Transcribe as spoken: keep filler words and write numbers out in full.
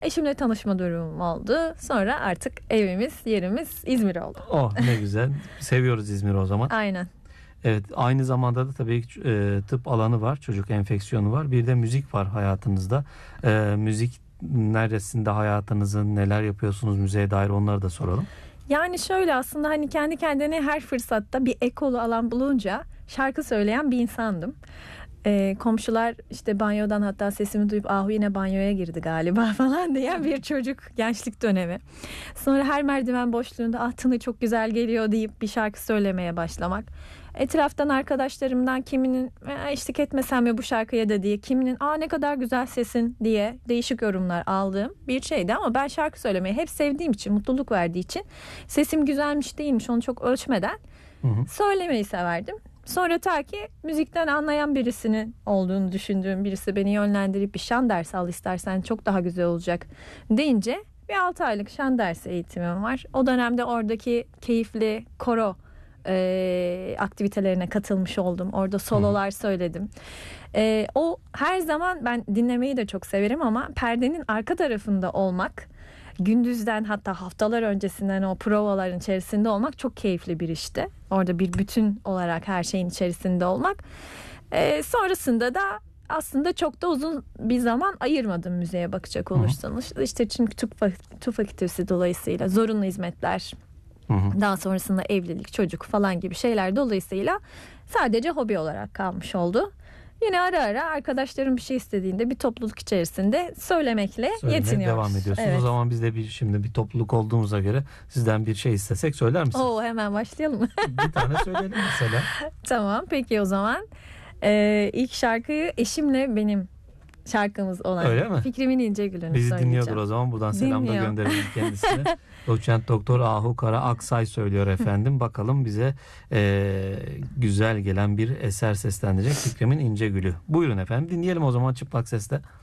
Eşimle tanışma durumum oldu. Sonra artık evimiz, yerimiz İzmir oldu. Oh ne güzel. Seviyoruz İzmir'i o zaman. Aynen. Evet, aynı zamanda da tabii e, tıp alanı var, çocuk enfeksiyonu var. Bir de müzik var hayatınızda. E, müzik neresinde hayatınızın, neler yapıyorsunuz müziğe dair, onları da soralım. Yani şöyle, aslında hani kendi kendine her fırsatta bir ekolu alan bulunca şarkı söyleyen bir insandım. Ee, komşular işte banyodan hatta sesimi duyup "Ahu yine banyoya girdi galiba" falan diyen bir çocuk gençlik dönemi. Sonra her merdiven boşluğunda "Ah, tını çok güzel geliyor" deyip bir şarkı söylemeye başlamak. Etraftan arkadaşlarımdan kiminin "eşlik etmesem mi bu şarkıya da" diye, kiminin "aa ne kadar güzel sesin" diye değişik yorumlar aldığım bir şeydi. Ama ben şarkı söylemeyi hep sevdiğim için, mutluluk verdiği için, sesim güzelmiş değilmiş onu çok ölçmeden hı hı. söylemeyi severdim. Sonra ta ki müzikten anlayan birisinin olduğunu düşündüğüm birisi beni yönlendirip "bir şan dersi al istersen, çok daha güzel olacak" deyince bir altı aylık şan dersi eğitimim var. O dönemde oradaki keyifli koro e, aktivitelerine katılmış oldum. Orada sololar söyledim. E, o her zaman, ben dinlemeyi de çok severim ama perdenin arka tarafında olmak, gündüzden hatta haftalar öncesinden o provaların içerisinde olmak çok keyifli bir işti. Orada bir bütün olarak her şeyin içerisinde olmak. Ee, sonrasında da aslında çok da uzun bir zaman ayırmadım müziğe bakacak olursanız. Hı. İşte çünkü tıp, tıp fakültesi dolayısıyla zorunlu hizmetler, hı hı. daha sonrasında evlilik, çocuk falan gibi şeyler dolayısıyla sadece hobi olarak kalmış oldu. Yine ara ara arkadaşlarım bir şey istediğinde bir topluluk içerisinde söylemekle Söylemeye yetiniyoruz. devam ediyorsunuz. Evet. O zaman biz de bir şimdi bir topluluk olduğumuza göre sizden bir şey istesek söyler misiniz? Oo, hemen başlayalım mı? Bir tane söyleyelim mesela. Tamam, peki o zaman. Ee, ilk şarkıyı eşimle benim şarkımız olan Öyle mi? Fikrimin İnce Gülü'nü Bizi söyleyeceğim. dinliyordur o zaman. Buradan selam da gönderelim kendisine. Doçent Doktor Ahu Kara Aksay söylüyor efendim. Bakalım bize e, güzel gelen bir eser seslendirecek Fikrimin İnce Gülü. Buyurun efendim, dinleyelim o zaman çıplak sesle.